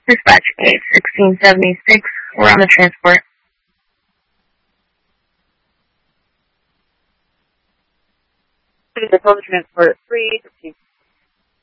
Dispatch 8-1676, we're on the transport. The public transport 3-15.